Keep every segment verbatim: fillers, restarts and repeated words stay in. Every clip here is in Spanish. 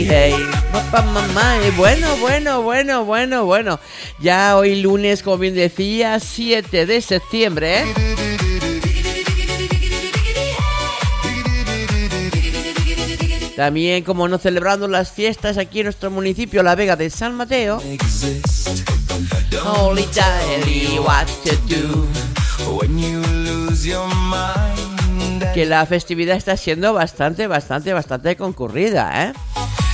diggy, hey. Papá, mamá, bueno, bueno, bueno, bueno, bueno. Ya hoy lunes, como bien decía, siete de septiembre, ¿eh? También, como no, celebrando las fiestas aquí en nuestro municipio, La Vega de San Mateo. Only tell you what to do when you lose your mind. Que la festividad está siendo bastante, bastante, bastante concurrida, ¿eh?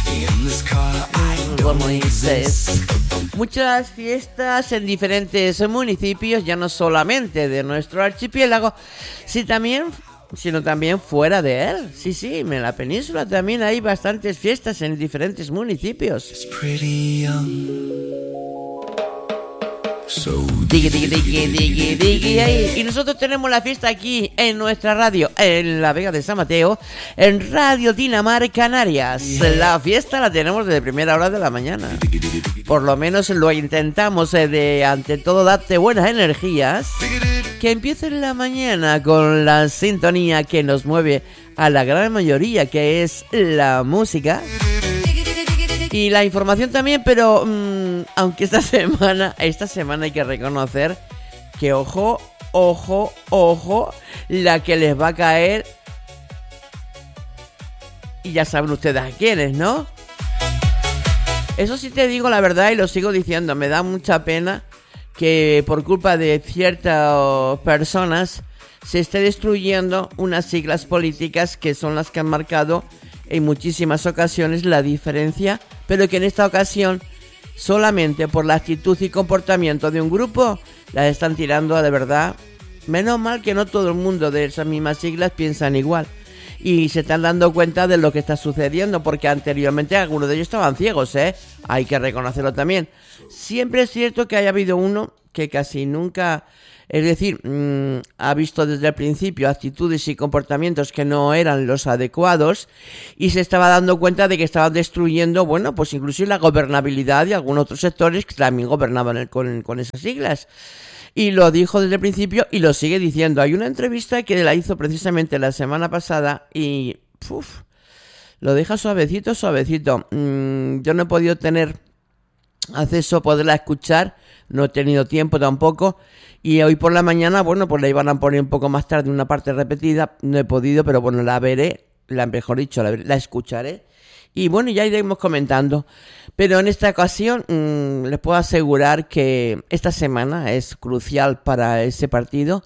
Muchas fiestas en diferentes municipios, ya no solamente de nuestro archipiélago, sino también, sino también fuera de él. Sí, sí, en la península también hay bastantes fiestas en diferentes municipios. So, diggy, diggy, diggy, diggy, diggy, hey. Y nosotros tenemos la fiesta aquí en nuestra radio, en La Vega de San Mateo, en Radio Dinamar Canarias. La fiesta la tenemos desde primera hora de la mañana. Por lo menos lo intentamos, eh, de ante todo darte buenas energías. Que empiece en la mañana con la sintonía que nos mueve a la gran mayoría, que es la música. Y la información también, pero mmm, aunque esta semana, esta semana hay que reconocer que ojo, ojo, ojo, la que les va a caer. Y ya saben ustedes a quiénes, ¿no? Eso sí te digo la verdad y lo sigo diciendo, me da mucha pena que por culpa de ciertas personas se esté destruyendo unas siglas políticas que son las que han marcado en muchísimas ocasiones la diferencia, pero que en esta ocasión, solamente por la actitud y comportamiento de un grupo, las están tirando de verdad. Menos mal que no todo el mundo de esas mismas siglas piensan igual y se están dando cuenta de lo que está sucediendo, porque anteriormente algunos de ellos estaban ciegos, ¿eh? Hay que reconocerlo también. Siempre es cierto que haya habido uno que casi nunca... Es decir, mmm, ha visto desde el principio actitudes y comportamientos que no eran los adecuados y se estaba dando cuenta de que estaban destruyendo, bueno, pues incluso la gobernabilidad de algunos otros sectores que también gobernaban el, con, con esas siglas. Y lo dijo desde el principio y lo sigue diciendo. Hay una entrevista que la hizo precisamente la semana pasada y uf, lo deja suavecito, suavecito. Mm, yo no he podido tener acceso a poderla escuchar, no he tenido tiempo tampoco. Y hoy por la mañana, bueno, pues la iban a poner un poco más tarde, una parte repetida. No he podido, pero bueno, la veré, la mejor dicho, la, veré, la escucharé. Y bueno, ya iremos comentando. Pero en esta ocasión mmm, les puedo asegurar que esta semana es crucial para ese partido.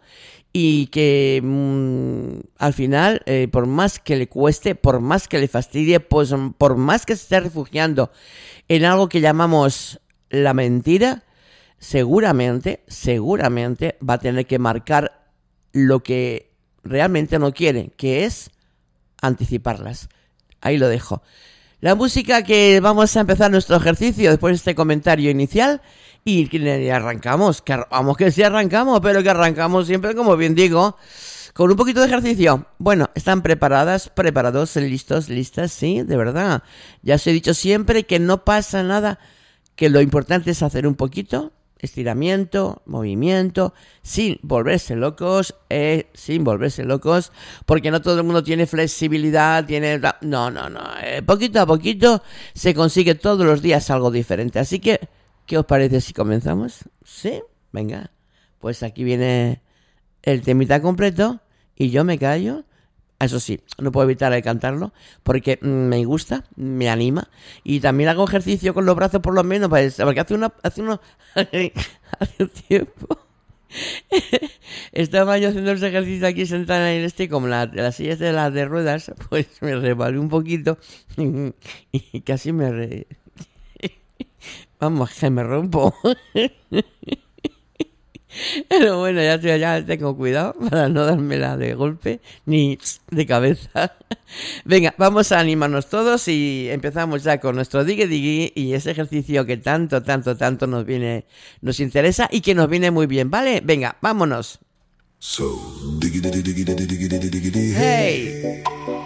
Y que mmm, al final, eh, por más que le cueste, por más que le fastidie, pues por más que se esté refugiando en algo que llamamos la mentira, seguramente, seguramente va a tener que marcar lo que realmente no quiere, que es anticiparlas. Ahí lo dejo. La música que vamos a empezar nuestro ejercicio después de este comentario inicial y, y arrancamos, que, vamos que sí arrancamos, pero que arrancamos siempre, como bien digo, con un poquito de ejercicio. Bueno, ¿están preparadas, preparados, listos, listas? Sí, de verdad. Ya os he dicho siempre que no pasa nada, que lo importante es hacer un poquito, estiramiento, movimiento, sin volverse locos, eh, sin volverse locos, porque no todo el mundo tiene flexibilidad, tiene... No, no, no, eh, poquito a poquito se consigue todos los días algo diferente. Así que, ¿qué os parece si comenzamos? ¿Sí? Venga, pues aquí viene el temita completo y yo me callo. Eso sí, no puedo evitar el cantarlo porque me gusta, me anima y también hago ejercicio con los brazos por lo menos, porque hace una, hace uno, hace un tiempo estaba yo haciendo ese ejercicio aquí sentada en este, como la, las sillas de las de ruedas, pues me resbalé un poquito y casi me re... vamos, que me rompo. Pero bueno, ya, ya tengo cuidado para no dármela de golpe ni de cabeza. Venga, vamos a animarnos todos y empezamos ya con nuestro diggy diggy y ese ejercicio que tanto, tanto, tanto nos viene, nos interesa y que nos viene muy bien, ¿vale? Venga, vámonos. So, diggy, diggy, diggy, diggy, diggy, diggy, hey.